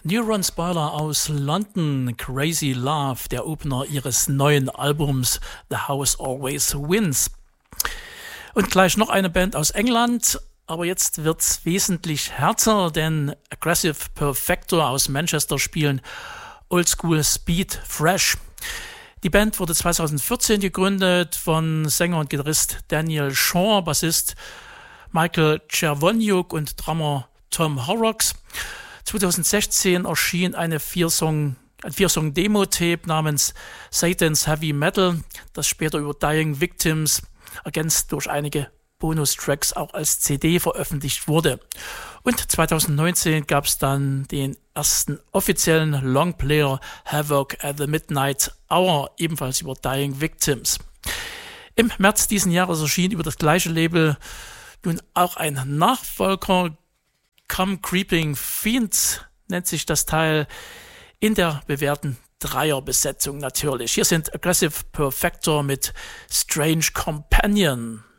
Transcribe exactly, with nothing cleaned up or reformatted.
Neuron Spoiler aus London, Crazy Love, der Opener ihres neuen Albums The House Always Wins. Und gleich noch eine Band aus England, aber jetzt wird's wesentlich härter, denn Aggressive Perfector aus Manchester spielen Oldschool Speed Fresh. Die Band wurde zweitausendvierzehn gegründet von Sänger und Gitarrist Daniel Shaw, Bassist Michael Czerwoniuk und Drummer Tom Horrocks. zweitausendsechzehn erschien eine Vier-Song, ein Vier-Song-Demo-Tape namens Satan's Heavy Metal, das später über Dying Victims, ergänzt durch einige Bonustracks, auch als C D veröffentlicht wurde. Und zweitausendneunzehn gab es dann den ersten offiziellen Longplayer Havoc at the Midnight Hour, ebenfalls über Dying Victims. Im März diesen Jahres erschien über das gleiche Label nun auch ein Nachfolger, Come Creeping Fiends nennt sich das Teil, in der bewährten Dreierbesetzung natürlich. Hier sind Aggressive Perfector mit Strange Companion.